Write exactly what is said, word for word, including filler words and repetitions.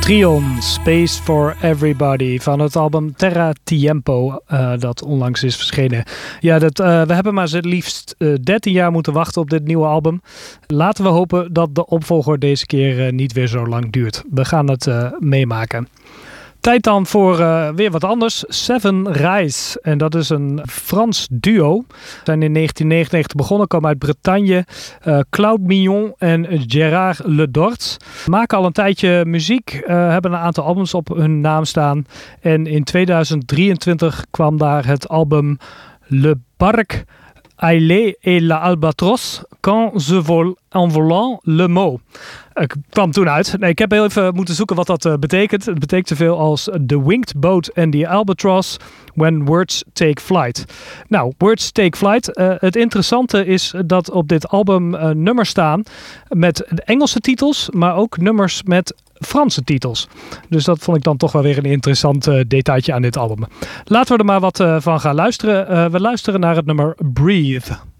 Trion, Space for Everybody van het album Terra Tiempo uh, dat onlangs is verschenen. Ja, dat, uh, we hebben maar het liefst uh, dertien jaar moeten wachten op dit nieuwe album. Laten we hopen dat de opvolger deze keer uh, niet weer zo lang duurt. We gaan het uh, meemaken. Tijd dan voor uh, weer wat anders. Seven Rise. En dat is een Frans duo. Ze zijn in negentien negenennegentig begonnen, komen uit Bretagne. Uh, Claude Mignon en Gérard Ledort. Maken al een tijdje muziek. Uh, hebben een aantal albums op hun naam staan. En in tweeduizend drieëntwintig kwam daar het album Le Barque Ailé et la Albatros quand je vole en volant le mot. Ik kwam toen uit. Nee, ik heb heel even moeten zoeken wat dat uh, betekent. Het betekent zoveel als The Winged Boat and the Albatross when words take flight. Nou, words take flight. Uh, het interessante is dat op dit album uh, nummers staan met Engelse titels, maar ook nummers met Franse titels. Dus dat vond ik dan toch wel weer een interessant uh, detailtje aan dit album. Laten we er maar wat uh, van gaan luisteren. Uh, we luisteren naar het nummer Breathe.